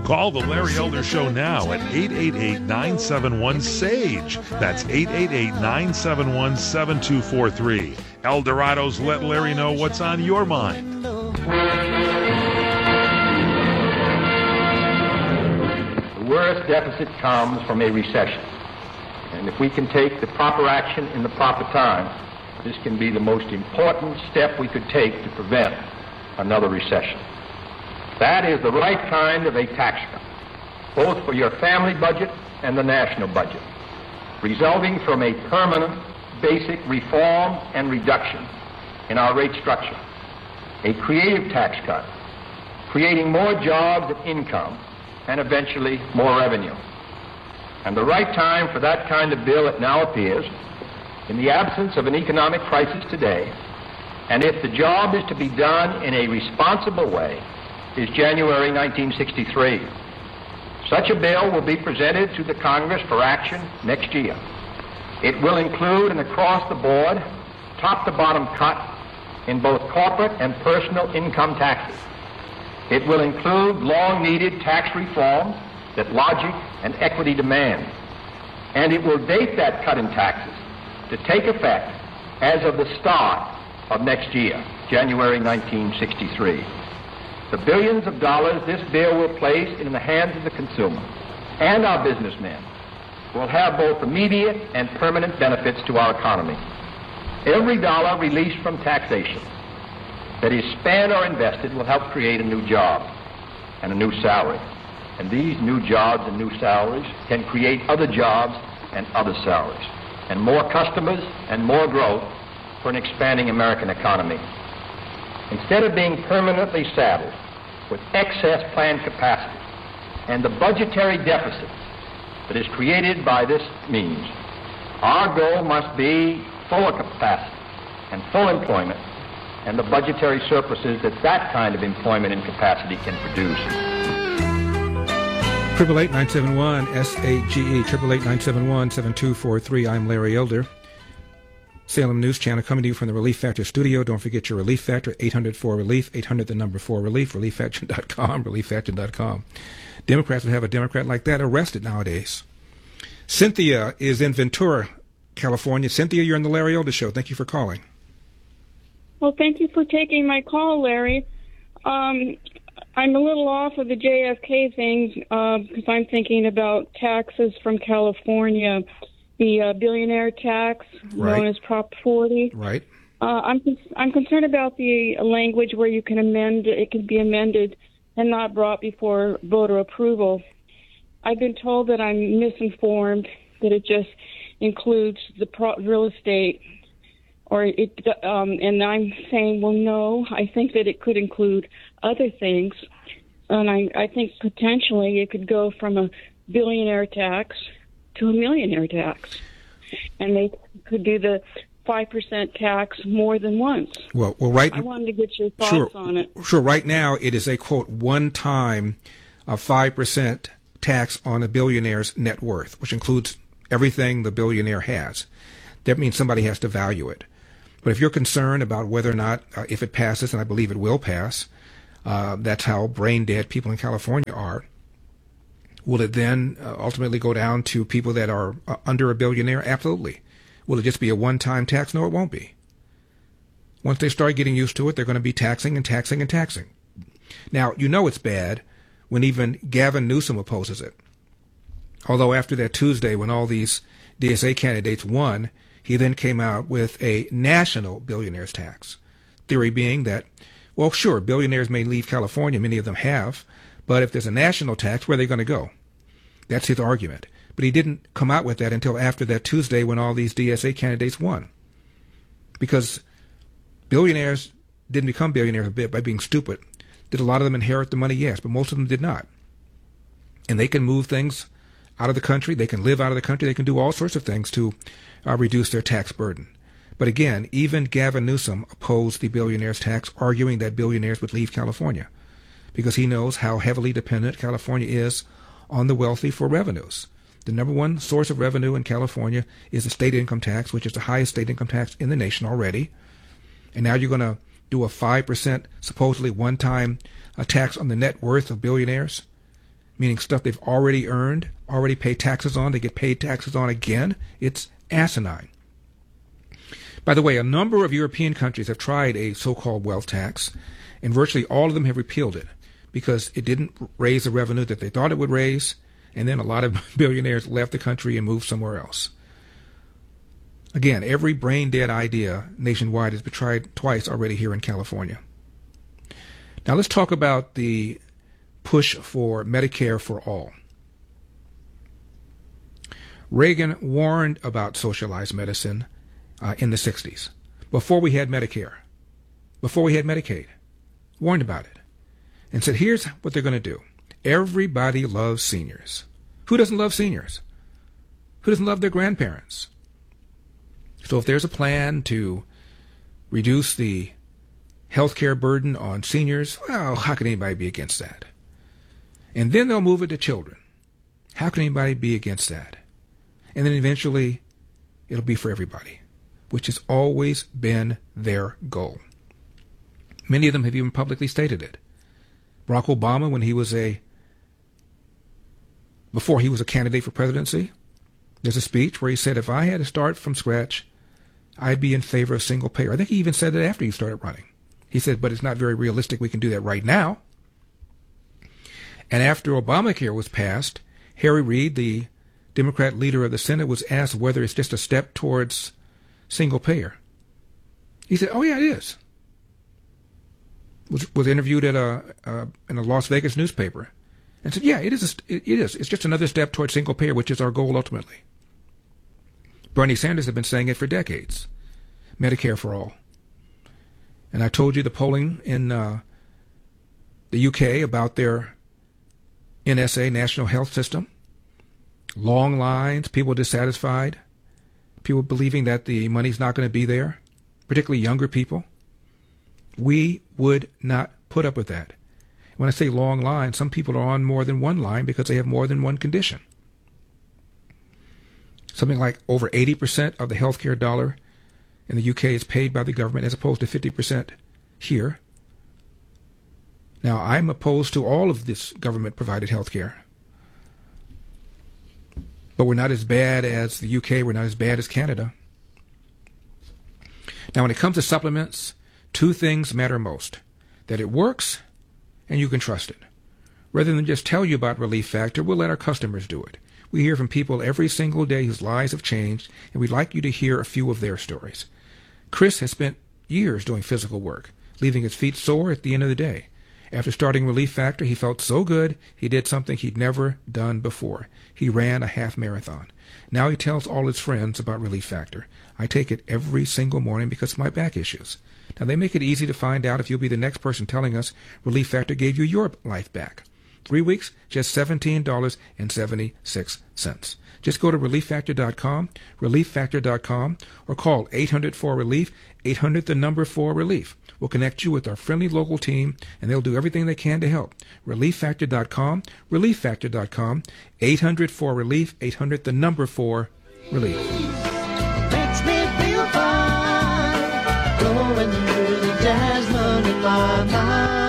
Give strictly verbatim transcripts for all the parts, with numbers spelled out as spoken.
Call the Larry Elder Show now at eight eight eight, nine seven one, S A G E. That's eight eight eight, nine seven one, seven two four three. El Dorado's Let Larry Know What's on Your Mind. The worst deficit comes from a recession. And if we can take the proper action in the proper time, this can be the most important step we could take to prevent another recession. That is the right kind of a tax cut, both for your family budget and the national budget, resulting from a permanent basic reform and reduction in our rate structure, a creative tax cut, creating more jobs and income, and eventually more revenue. And the right time for that kind of bill, it now appears, in the absence of an economic crisis today, and if the job is to be done in a responsible way, is January nineteen sixty-three. Such a bill will be presented to the Congress for action next year. It will include an across-the-board, top-to-bottom cut in both corporate and personal income taxes. It will include long-needed tax reform that logic and equity demand. And it will date that cut in taxes to take effect as of the start of next year, January nineteen sixty-three. The billions of dollars this bill will place in the hands of the consumer and our businessmen will have both immediate and permanent benefits to our economy. Every dollar released from taxation that is spent or invested will help create a new job and a new salary. And these new jobs and new salaries can create other jobs and other salaries, and more customers and more growth for an expanding American economy. Instead of being permanently saddled with excess planned capacity and the budgetary deficit that is created by this means, our goal must be fuller capacity and full employment and the budgetary surpluses that that kind of employment and capacity can produce. Triple eight nine seven one S A G E, triple eight nine seven one seven two four three. I'm Larry Elder. Salem News Channel coming to you from the Relief Factor studio. Don't forget your Relief Factor, eight hundred four relief, eight hundred the number four relief, relief factor dot com, relief factor dot com. Democrats would have a Democrat like that arrested nowadays. Cynthia is in Ventura, California. Cynthia, you're on the Larry Elder Show. Thank you for calling. Well, thank you for taking my call, Larry. Um, I'm a little off of the J F K thing uh, because I'm thinking about taxes from California, the uh, billionaire tax right. known as Prop forty. Right. Uh, I'm I'm concerned about the language where you can amend it can be amended and not brought before voter approval. I've been told that I'm misinformed, that it just includes the pro- real estate, or it, um, and I'm saying, well, no, I think that it could include other things, and I, I think potentially it could go from a billionaire tax to a millionaire tax, and they could do the five percent tax more than once. Well, well, right. I wanted to get your thoughts sure, on it. Sure. Right now, it is a quote one-time uh, five percent tax on a billionaire's net worth, which includes everything the billionaire has. That means somebody has to value it. But if you're concerned about whether or not, uh, if it passes, and I believe it will pass, uh, that's how brain-dead people in California are, will it then uh, ultimately go down to people that are uh, under a billionaire? Absolutely. Will it just be a one-time tax? No, it won't be. Once they start getting used to it, they're going to be taxing and taxing and taxing. Now, you know it's bad when even Gavin Newsom opposes it. Although after that Tuesday when all these D S A candidates won, he then came out with a national billionaires tax. Theory being that, well, sure, billionaires may leave California, many of them have, but if there's a national tax, where are they going to go? That's his argument. But he didn't come out with that until after that Tuesday when all these D S A candidates won. Because billionaires didn't become billionaires a bit by being stupid. Did a lot of them inherit the money? Yes, but most of them did not. And they can move things out of the country. They can live out of the country. They can do all sorts of things to uh, reduce their tax burden. But again, even Gavin Newsom opposed the billionaires tax, arguing that billionaires would leave California because he knows how heavily dependent California is on the wealthy for revenues. The number one source of revenue in California is the state income tax, which is the highest state income tax in the nation already. And now you're going to do a five percent supposedly one-time uh, tax on the net worth of billionaires. meaning stuff they've already earned, already paid taxes on, they get paid taxes on again. It's asinine. By the way, a number of European countries have tried a so-called wealth tax, and virtually all of them have repealed it because it didn't raise the revenue that they thought it would raise, and then a lot of billionaires left the country and moved somewhere else. Again, every brain-dead idea nationwide has been tried twice already here in California. Now let's talk about the push for Medicare for all. Reagan warned about socialized medicine uh, in the sixties, before we had Medicare, before we had Medicaid, warned about it, and said, here's what they're going to do. Everybody loves seniors. Who doesn't love seniors? Who doesn't love their grandparents? So if there's a plan to reduce the health care burden on seniors, well, how can anybody be against that? And then they'll move it to children. How can anybody be against that? And then eventually it'll be for everybody, which has always been their goal. Many of them have even publicly stated it. Barack Obama, when he was a, before he was a candidate for presidency, there's a speech where he said, if I had to start from scratch, I'd be in favor of single payer. I think he even said it after he started running. He said, but it's not very realistic. We can do that right now. And after Obamacare was passed, Harry Reid, the Democrat leader of the Senate, was asked whether it's just a step towards single payer. He said, oh, yeah, it is. Was, was interviewed at a, uh, in a Las Vegas newspaper and said, yeah, it is, a, it, it is. It's just another step towards single payer, which is our goal ultimately. Bernie Sanders has been saying it for decades. Medicare for all. And I told you the polling in uh, the U K about their N S A, National Health System. Long lines, people dissatisfied, people believing that the money's not going to be there, particularly younger people. We would not put up with that. When I say long lines, some people are on more than one line because they have more than one condition. Something like over eighty percent of the healthcare dollar in the U K is paid by the government as opposed to fifty percent here. Now, I'm opposed to all of this government-provided healthcare. But we're not as bad as the U K. We're not as bad as Canada. Now, when it comes to supplements, two things matter most. That it works and you can trust it. Rather than just tell you about Relief Factor, we'll let our customers do it. We hear from people every single day whose lives have changed, and we'd like you to hear a few of their stories. Chris has spent years doing physical work, leaving his feet sore at the end of the day. After starting Relief Factor, he felt so good, he did something he'd never done before. He ran a half marathon. Now he tells all his friends about Relief Factor. I take it every single morning because of my back issues. Now, they make it easy to find out if you'll be the next person telling us Relief Factor gave you your life back. Three weeks, just seventeen dollars and seventy-six cents. Just go to relief factor dot com, relief factor dot com, or call eight hundred four relief, eight hundred the number four relief. We'll connect you with our friendly local team, and they'll do everything they can to help. relief factor dot com, relief factor dot com, eight hundred four relief, eight hundred the number four relief. Makes me feel fine, going through the jasmine in my mind.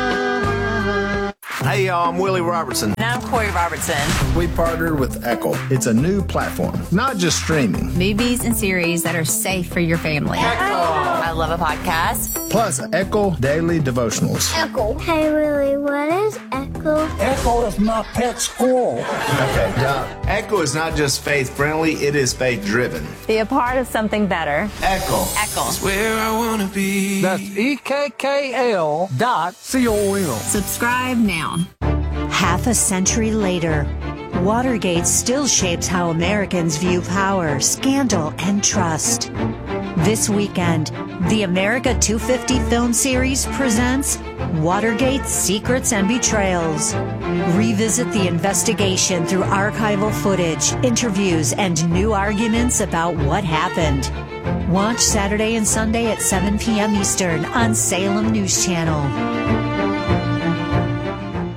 Hey, y'all, I'm Willie Robertson. And I'm Corey Robertson. We partnered with Echo. It's a new platform, not just streaming. Movies and series that are safe for your family. Echo. I love a podcast. Plus, Echo Daily Devotionals. Echo. Hey, Willie, what is Echo? Echo is my pet squirrel. Okay, Doc. Echo is not just faith-friendly, it is faith-driven. Be a part of something better. Echo. Echo. It's where I want to be. That's E K K L dot C O M. Subscribe now. Half a century later, Watergate still shapes how Americans view power, scandal, and trust. This weekend, the America two fifty film series presents Watergate Secrets and Betrayals. Revisit the investigation through archival footage, interviews, and new arguments about what happened. Watch Saturday and Sunday at seven p.m. Eastern on Salem News Channel.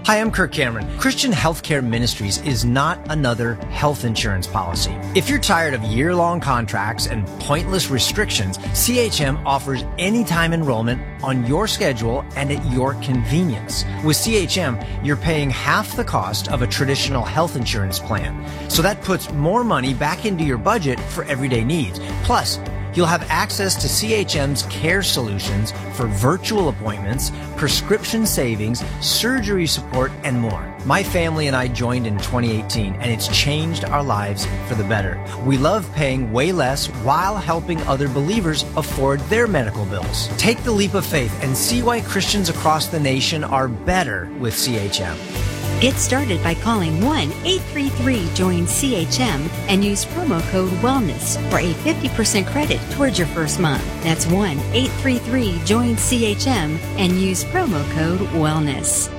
Hi, I'm Kirk Cameron. Christian Healthcare Ministries is not another health insurance policy. If you're tired of year-long contracts and pointless restrictions, C H M offers anytime enrollment on your schedule and at your convenience. With C H M, you're paying half the cost of a traditional health insurance plan. So that puts more money back into your budget for everyday needs. Plus, you'll have access to C H M's care solutions for virtual appointments, prescription savings, surgery support, and more. My family and I joined in twenty eighteen, and it's changed our lives for the better. We love paying way less while helping other believers afford their medical bills. Take the leap of faith and see why Christians across the nation are better with C H M. Get started by calling one eight three three join C H M and use promo code WELLNESS for a fifty percent credit towards your first month. That's one eight three three join C H M and use promo code WELLNESS.